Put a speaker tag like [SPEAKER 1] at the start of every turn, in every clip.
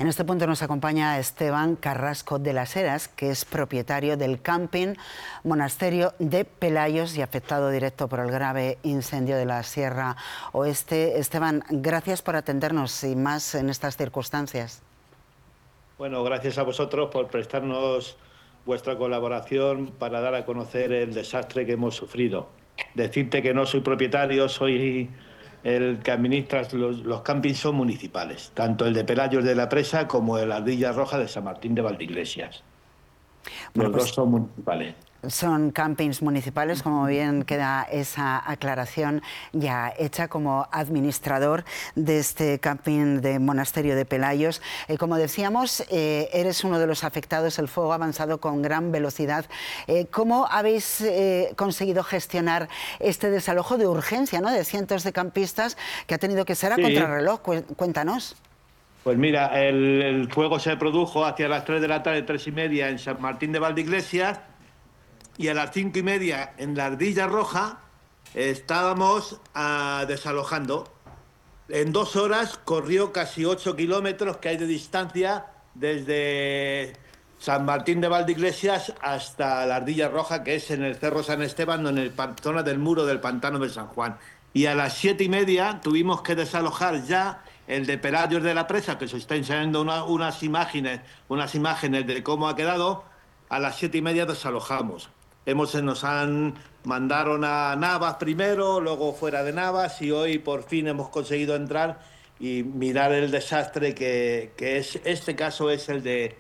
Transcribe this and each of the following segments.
[SPEAKER 1] En este punto nos acompaña Esteban Carrasco de las Heras, que es propietario del camping Monasterio de Pelayos y afectado directo por el grave incendio de la Sierra Oeste. Esteban, gracias por atendernos y más en estas circunstancias.
[SPEAKER 2] Bueno, gracias a vosotros por prestarnos vuestra colaboración para dar a conocer el desastre que hemos sufrido. Decirte que no soy propietario, soy el que administra los campings, son municipales, tanto el de Pelayos de la Presa como el Ardilla Roja de San Martín de Valdeiglesias.
[SPEAKER 1] Bueno,
[SPEAKER 2] Los dos
[SPEAKER 1] pues
[SPEAKER 2] son municipales.
[SPEAKER 1] son campings municipales, como bien queda esa aclaración ya hecha como administrador de este camping de Monasterio de Pelayos. Como decíamos, eres uno de los afectados, el fuego ha avanzado con gran velocidad. ¿Cómo habéis conseguido gestionar este desalojo de urgencia, ¿no?, de cientos de campistas que ha tenido que ser a contrarreloj? Cuéntanos.
[SPEAKER 2] Pues mira, el fuego se produjo hacia las 3 de la tarde, 3:30 en San Martín de Valdeiglesias, y a las 5:30 en la Ardilla Roja estábamos desalojando. En 2 horas corrió casi 8 kilómetros que hay de distancia desde San Martín de Valdeiglesias hasta la Ardilla Roja, que es en el Cerro San Esteban, en la zona del muro del pantano de San Juan. Y a las 7:30 tuvimos que desalojar ya el de Pelayos de la Presa, que se está enseñando unas imágenes de cómo ha quedado. A las 7:30 desalojamos. Nos mandaron a Navas primero, luego fuera de Navas, y hoy por fin hemos conseguido entrar y mirar el desastre que es. Este caso es el de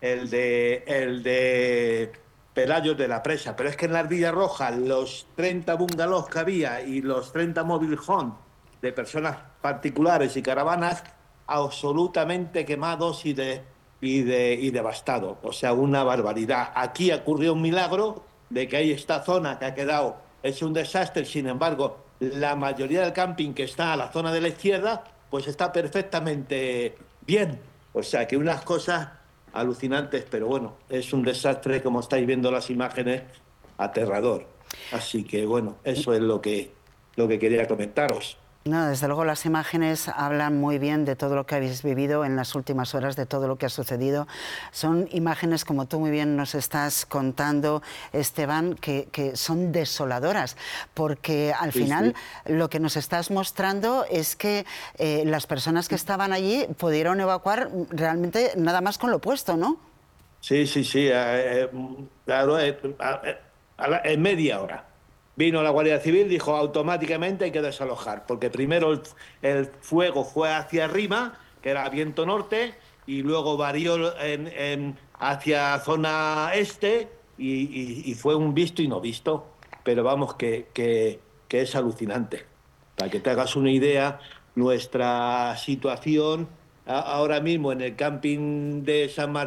[SPEAKER 2] Pelayos de la Presa. Pero es que en la Ardilla Roja los 30 bungalows que había y los 30 mobile homes de personas particulares y caravanas absolutamente quemados y devastados. O sea, una barbaridad. Aquí ocurrió un milagro de que hay esta zona que ha quedado hecho un desastre. Sin embargo, la mayoría del camping que está a la zona de la izquierda pues está perfectamente bien. O sea, que unas cosas alucinantes, pero bueno, es un desastre, como estáis viendo las imágenes, aterrador. Así que bueno, eso es lo que quería comentaros.
[SPEAKER 1] No, desde luego las imágenes hablan muy bien de todo lo que habéis vivido en las últimas horas, de todo lo que ha sucedido. Son imágenes, como tú muy bien nos estás contando, Esteban, que son desoladoras, porque al final lo que nos estás mostrando es que las personas que estaban allí pudieron evacuar realmente nada más con lo puesto, ¿no?
[SPEAKER 2] Sí. Claro, en media hora. Vino la Guardia Civil, dijo automáticamente hay que desalojar, porque primero el fuego fue hacia arriba, que era viento norte, y luego varió hacia zona este, y fue un visto y no visto. Pero vamos, que es alucinante. Para que te hagas una idea, nuestra situación ahora mismo en el camping de San Martín